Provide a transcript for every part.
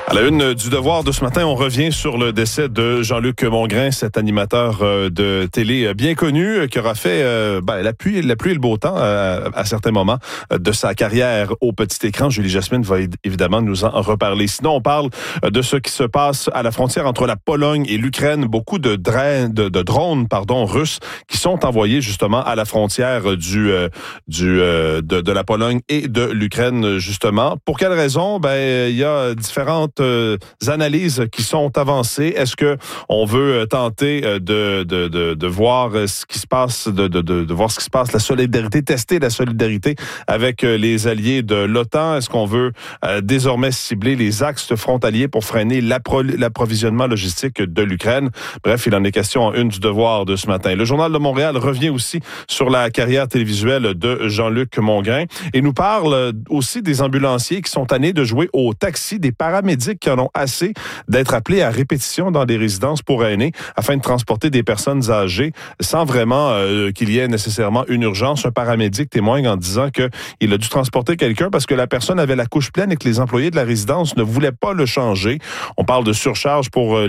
À la une du Devoir de ce matin, on revient sur le décès de Jean-Luc Mongrain, cet animateur de télé bien connu qui aura fait la pluie et le beau temps à certains moments de sa carrière au petit écran. Julie Jasmine va évidemment nous en reparler. Sinon, on parle de ce qui se passe à la frontière entre la Pologne et l'Ukraine. Beaucoup de drones russes qui sont envoyés justement à la frontière de la Pologne et de l'Ukraine, justement. Pour quelles raisons? Il y a différentes analyses qui sont avancées. Est-ce que on veut tenter de voir ce qui se passe, de voir ce qui se passe, la solidarité, tester la solidarité avec les alliés de l'OTAN? Est-ce qu'on veut désormais cibler les axes frontaliers pour freiner l'approvisionnement logistique de l'Ukraine? Bref, il en est question en une du Devoir de ce matin. Le Journal de Montréal revient aussi sur la carrière télévisuelle de Jean-Luc Mongrain et nous parle aussi des ambulanciers qui sont tannés de jouer au taxi, des paramédics qui en ont assez d'être appelés à répétition dans des résidences pour aînés afin de transporter des personnes âgées sans vraiment qu'il y ait nécessairement une urgence. Un paramédic témoigne en disant qu'il a dû transporter quelqu'un parce que la personne avait la couche pleine et que les employés de la résidence ne voulaient pas le changer. On parle de surcharge pour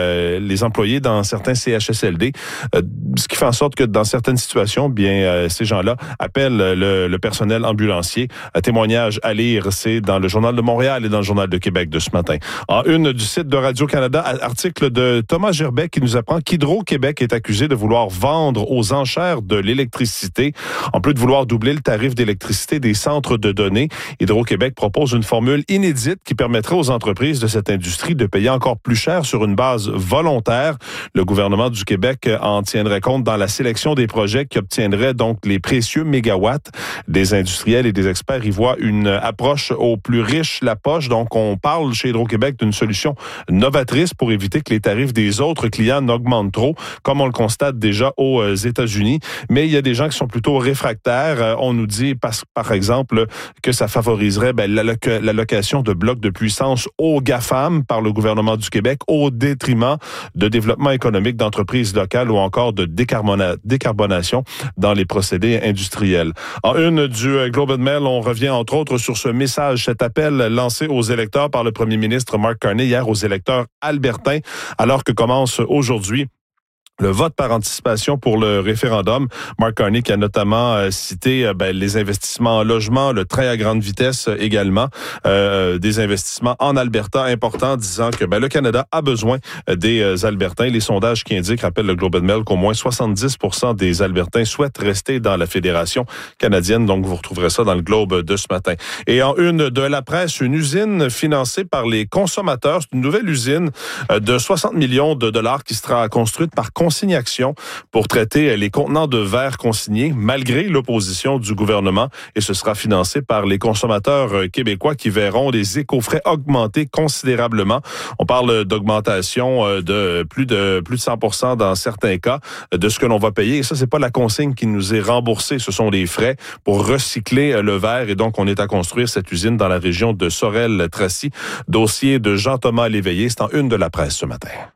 les employés dans certains CHSLD, ce qui fait en sorte que dans certaines situations, ces gens-là appellent le personnel ambulancier. Un témoignage à lire, c'est dans le Journal de Montréal et dans le Journal de Québec de ce matin. En une du site de Radio-Canada, article de Thomas Gerbet qui nous apprend qu'Hydro-Québec est accusé de vouloir vendre aux enchères de l'électricité. En plus de vouloir doubler le tarif d'électricité des centres de données, Hydro-Québec propose une formule inédite qui permettrait aux entreprises de cette industrie de payer encore plus cher sur une base volontaire. Le gouvernement du Québec en tiendrait compte dans la sélection des projets qui obtiendraient donc les précieux mégawatts. Des industriels et des experts y voient une approche aux plus riches la poche. Donc, on parle chez Hydro-Québec d'une solution novatrice pour éviter que les tarifs des autres clients n'augmentent trop, comme on le constate déjà aux États-Unis. Mais il y a des gens qui sont plutôt réfractaires. On nous dit, par exemple, que ça favoriserait l'allocation de blocs de puissance aux GAFAM par le gouvernement du Québec au détriment de développement économique d'entreprises locales ou encore de décarbonation dans les procédés industriels. En une du Globe and Mail, on revient entre autres sur ce message, cet appel lancé aux électeurs par le premier ministre Mark Carney hier aux électeurs albertains, alors que commence aujourd'hui le vote par anticipation pour le référendum. Mark Carney qui a notamment cité les investissements en logement, le train à grande vitesse également, des investissements en Alberta importants, disant que le Canada a besoin des Albertains. Les sondages qui indiquent, rappelle le Globe and Mail, qu'au moins 70% des Albertains souhaitent rester dans la Fédération canadienne. Donc, vous retrouverez ça dans le Globe de ce matin. Et en une de la presse, une usine financée par les consommateurs. C'est une nouvelle usine de 60 millions de dollars qui sera construite par Consigne-Action pour traiter les contenants de verre consignés malgré l'opposition du gouvernement et ce sera financé par les consommateurs québécois qui verront les éco-frais augmenter considérablement. On parle d'augmentation de plus de 100% dans certains cas de ce que l'on va payer et ça c'est pas la consigne qui nous est remboursée, ce sont les frais pour recycler le verre et donc on est à construire cette usine dans la région de Sorel-Tracy. Dossier de Jean-Thomas Léveillé, c'est en une de la presse ce matin.